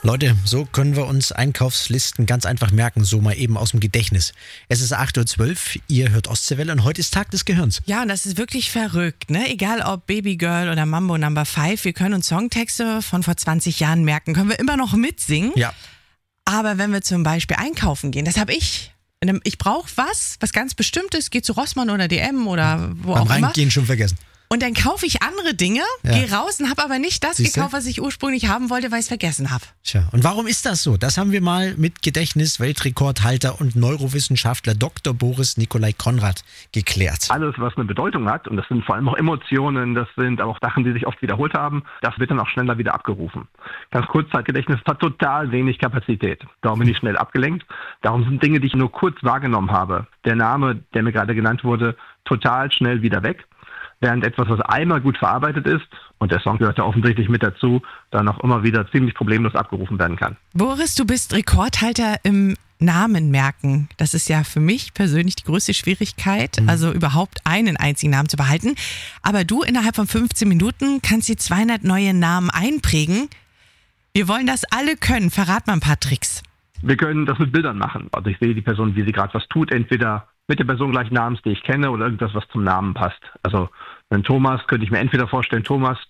Leute, so können wir uns Einkaufslisten ganz einfach merken, so mal eben aus dem Gedächtnis. Es ist 8:12 Uhr, ihr hört Ostseewelle und heute ist Tag des Gehirns. Ja, und das ist wirklich verrückt, ne? Egal ob Baby Girl oder Mambo Number 5, wir können uns Songtexte von vor 20 Jahren merken, können wir immer noch mitsingen. Ja. Aber wenn wir zum Beispiel einkaufen gehen, das habe ich. Ich brauche was ganz Bestimmtes, gehe zu Rossmann oder DM oder wo Beim auch immer. Reingehen schon vergessen. Und dann kaufe ich andere Dinge, gehe raus und habe aber nicht das gekauft, was ich ursprünglich haben wollte, weil ich es vergessen habe. Tja, und warum ist das so? Das haben wir mal mit Gedächtnis-Weltrekordhalter und Neurowissenschaftler Dr. Boris Nikolai Konrad geklärt. Alles, was eine Bedeutung hat, und das sind vor allem auch Emotionen, das sind aber auch Sachen, die sich oft wiederholt haben, das wird dann auch schneller wieder abgerufen. Das Kurzzeitgedächtnis hat total wenig Kapazität. Darum bin ich schnell abgelenkt. Darum sind Dinge, die ich nur kurz wahrgenommen habe, der Name, der mir gerade genannt wurde, total schnell wieder weg. Während etwas, was einmal gut verarbeitet ist, und der Song gehört da offensichtlich mit dazu, dann auch immer wieder ziemlich problemlos abgerufen werden kann. Boris, du bist Rekordhalter im Namen merken. Das ist ja für mich persönlich die größte Schwierigkeit, also überhaupt einen einzigen Namen zu behalten. Aber du innerhalb von 15 Minuten kannst dir 200 neue Namen einprägen. Wir wollen das alle können. Verrat mal ein paar Tricks. Wir können das mit Bildern machen. Also ich sehe die Person, wie sie gerade was tut, entweder mit der Person gleich Namens, die ich kenne, oder irgendwas, was zum Namen passt. Also einen Thomas könnte ich mir entweder vorstellen,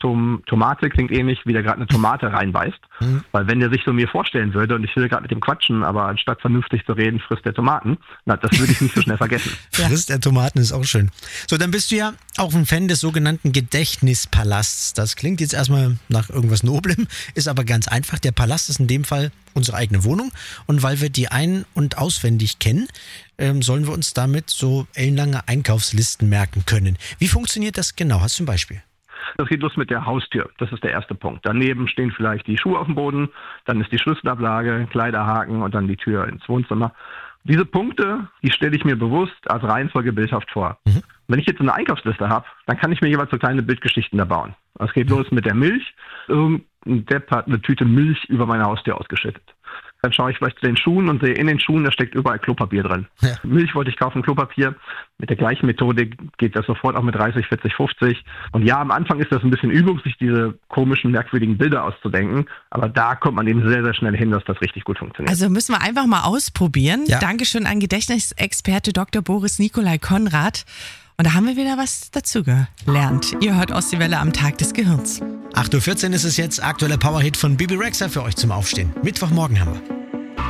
Tomate klingt ähnlich, wie der gerade eine Tomate reinbeißt. Weil wenn der sich so mir vorstellen würde und ich will gerade mit dem quatschen, aber anstatt vernünftig zu reden, frisst der Tomaten, na, das würde ich nicht so schnell vergessen. Frisst der Tomaten ist auch schön. So, dann bist du ja auch ein Fan des sogenannten Gedächtnispalasts. Das klingt jetzt erstmal nach irgendwas Noblem, ist aber ganz einfach. Der Palast ist in dem Fall unsere eigene Wohnung und weil wir die ein- und auswendig kennen, sollen wir uns damit so ellenlange Einkaufslisten merken können. Wie funktioniert das genau? Hast du ein Beispiel? Das geht los mit der Haustür. Das ist der erste Punkt. Daneben stehen vielleicht die Schuhe auf dem Boden, dann ist die Schlüsselablage, Kleiderhaken und dann die Tür ins Wohnzimmer. Diese Punkte, die stelle ich mir bewusst als Reihenfolge bildhaft vor. Wenn ich jetzt eine Einkaufsliste habe, dann kann ich mir jeweils so kleine Bildgeschichten da bauen. Es geht los mit der Milch. Irgendein Depp hat eine Tüte Milch über meine Haustür ausgeschüttet. Dann schaue ich vielleicht zu den Schuhen und sehe in den Schuhen, da steckt überall Klopapier drin. Ja. Milch wollte ich kaufen, Klopapier. Mit der gleichen Methode geht das sofort auch mit 30, 40, 50. Und ja, am Anfang ist das ein bisschen Übung, sich diese komischen, merkwürdigen Bilder auszudenken. Aber da kommt man eben sehr, sehr schnell hin, dass das richtig gut funktioniert. Also müssen wir einfach mal ausprobieren. Ja. Dankeschön an Gedächtnisexperte Dr. Boris Nikolai Konrad. Und da haben wir wieder was dazu gelernt. Ihr hört Ostseewelle am Tag des Gehirns. 8:14 Uhr ist es jetzt, aktueller Powerhit von Bibi Rexha für euch zum Aufstehen. Mittwochmorgen haben wir.